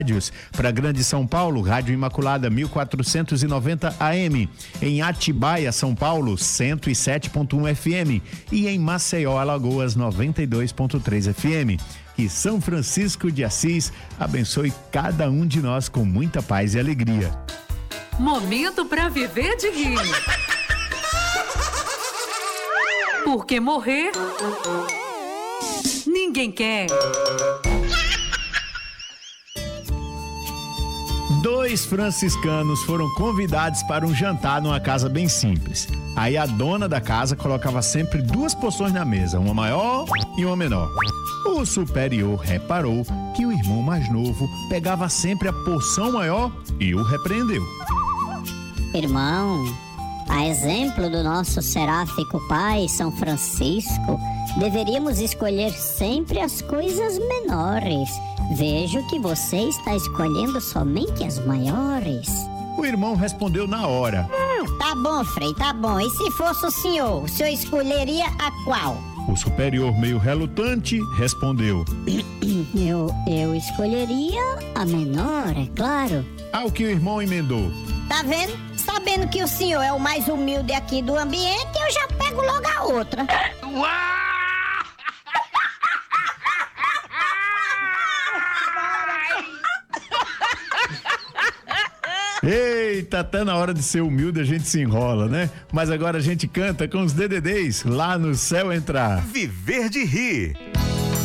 Para Grande São Paulo, Rádio Imaculada 1490 AM. Em Atibaia, São Paulo, 107.1 FM. E em Maceió, Alagoas, 92.3 FM. Que São Francisco de Assis abençoe cada um de nós com muita paz e alegria. Momento para viver de rir. Porque morrer ninguém quer. 2 franciscanos foram convidados para um jantar numa casa bem simples. Aí a dona da casa colocava sempre 2 porções na mesa, uma maior e uma menor. O superior reparou que o irmão mais novo pegava sempre a porção maior e o repreendeu. Irmão, a exemplo do nosso seráfico pai, São Francisco, deveríamos escolher sempre as coisas menores. Vejo que você está escolhendo somente as maiores. O irmão respondeu na hora. Tá bom, Frei, tá bom. E se fosse o senhor escolheria a qual? O superior, meio relutante, respondeu. Eu escolheria a menor, é claro. Ao que o irmão emendou. Tá vendo? Sabendo que o senhor é o mais humilde aqui do ambiente, eu já pego logo a outra. Eita, tá na hora de ser humilde, a gente se enrola, né? Mas agora a gente canta com os DDDs lá no Céu Entrar. Viver de rir.